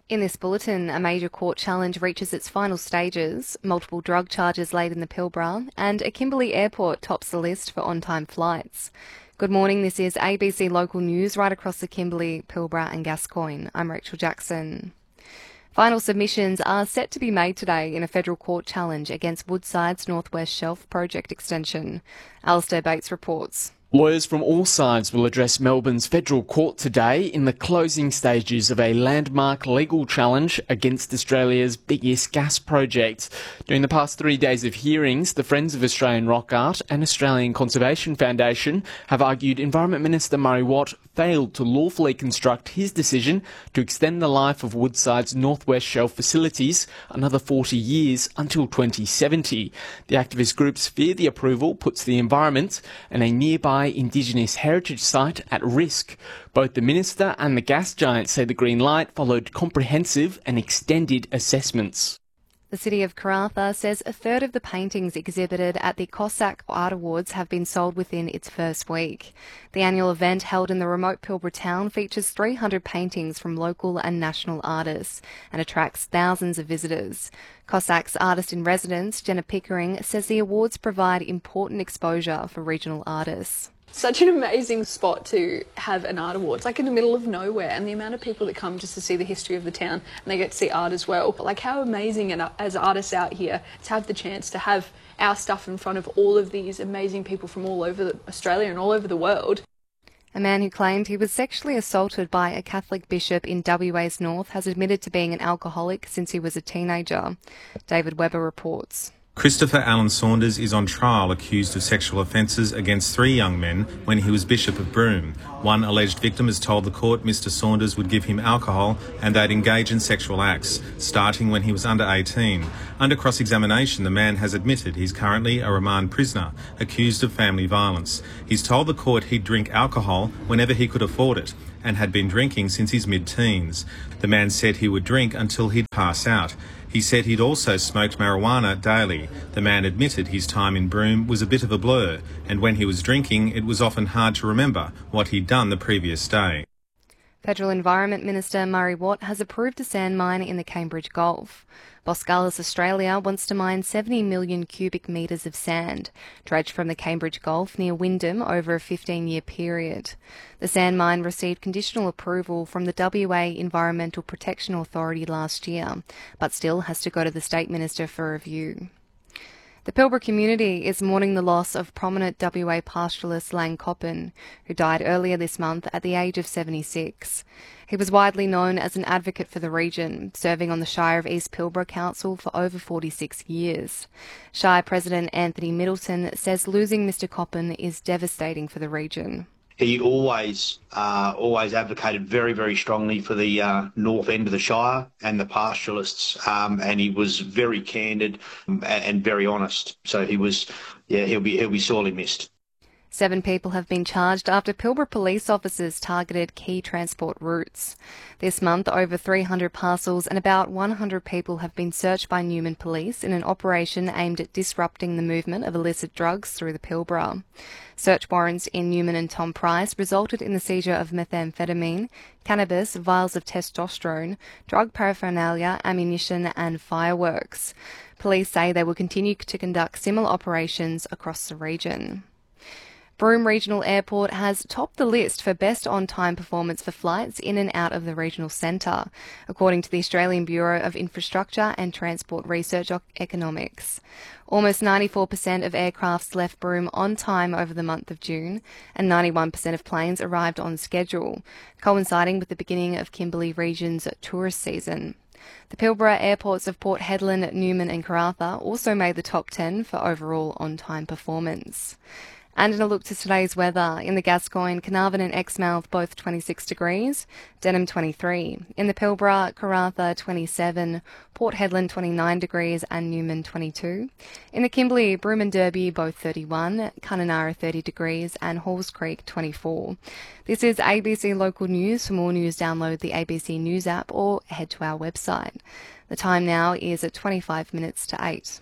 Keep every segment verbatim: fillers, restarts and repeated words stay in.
In this bulletin, a major court challenge reaches its final stages, multiple drug charges laid in the Pilbara, and a Kimberley airport tops the list for on-time flights. Good morning, this is A B C Local News right across the Kimberley, Pilbara and Gascoyne. I'm Rachel Jackson. Final submissions are set to be made today in a federal court challenge against Woodside's North West Shelf project extension. Alistair Bates reports. Lawyers from all sides will address Melbourne's federal court today in the closing stages of a landmark legal challenge against Australia's biggest gas project. During the past three days of hearings, the Friends of Australian Rock Art and Australian Conservation Foundation have argued Environment Minister Murray Watt failed to lawfully construct his decision to extend the life of Woodside's North West Shelf facilities another forty years until twenty seventy. The activist groups fear the approval puts the environment and a nearby Indigenous heritage site at risk. Both the minister and the gas giant say the green light followed comprehensive and extended assessments. The City of Karratha says a third of the paintings exhibited at the Cossack Art Awards have been sold within its first week. The annual event held in the remote Pilbara town features three hundred paintings from local and national artists and attracts thousands of visitors. Cossack's artist-in-residence, Jenna Pickering, says the awards provide important exposure for regional artists. Such an amazing spot to have an art award. It's like in the middle of nowhere, and the amount of people that come just to see the history of the town, and they get to see art as well. But like how amazing and as artists out here to have the chance to have our stuff in front of all of these amazing people from all over Australia and all over the world. A man who claimed he was sexually assaulted by a Catholic bishop in W A's north has admitted to being an alcoholic since he was a teenager. David Webber reports. Christopher Allen Saunders is on trial accused of sexual offences against three young men when he was Bishop of Broome. One alleged victim has told the court Mister Saunders would give him alcohol and they'd engage in sexual acts, starting when he was under eighteen. Under cross-examination, the man has admitted he's currently a remand prisoner, accused of family violence. He's told the court he'd drink alcohol whenever he could afford it, and had been drinking since his mid-teens. The man said he would drink until he'd pass out. He said he'd also smoked marijuana daily. The man admitted his time in Broome was a bit of a blur, and when he was drinking, it was often hard to remember what he'd done the previous day. Federal Environment Minister Murray Watt has approved a sand mine in the Cambridge Gulf. Boscalis Australia wants to mine seventy million cubic metres of sand, dredged from the Cambridge Gulf near Wyndham over a fifteen-year period. The sand mine received conditional approval from the W A Environmental Protection Authority last year, but still has to go to the State Minister for review. The Pilbara community is mourning the loss of prominent W A pastoralist Lang Coppin, who died earlier this month at the age of seventy-six. He was widely known as an advocate for the region, serving on the Shire of East Pilbara Council for over forty-six years. Shire President Anthony Middleton says losing Mister Coppin is devastating for the region. He always uh, always advocated very, very strongly for the uh, north end of the Shire and the pastoralists, um, and he was very candid and, and very honest. So he was, yeah, he'll be he'll be sorely missed. Seven people have been charged after Pilbara police officers targeted key transport routes. This month, over three hundred parcels and about one hundred people have been searched by Newman Police in an operation aimed at disrupting the movement of illicit drugs through the Pilbara. Search warrants in Newman and Tom Price resulted in the seizure of methamphetamine, cannabis, vials of testosterone, drug paraphernalia, ammunition and fireworks. Police say they will continue to conduct similar operations across the region. Broome Regional Airport has topped the list for best on-time performance for flights in and out of the regional centre, according to the Australian Bureau of Infrastructure and Transport Research Economics. Almost ninety-four percent of aircrafts left Broome on time over the month of June, and ninety-one percent of planes arrived on schedule, coinciding with the beginning of Kimberley region's tourist season. The Pilbara airports of Port Hedland, Newman and Karratha also made the top ten for overall on-time performance. And in a look to today's weather, in the Gascoyne, Carnarvon and Exmouth both twenty-six degrees, Denham twenty-three, in the Pilbara, Karratha twenty-seven, Port Hedland twenty-nine degrees and Newman twenty-two, in the Kimberley, Broome and Derby both thirty-one, Kununurra thirty degrees and Halls Creek twenty-four. This is A B C Local News. For more news, download the A B C News app or head to our website. The time now is at twenty-five minutes to eight.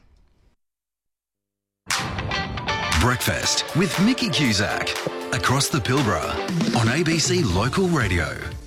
Breakfast with Mickey Cusack across the Pilbara on A B C Local Radio.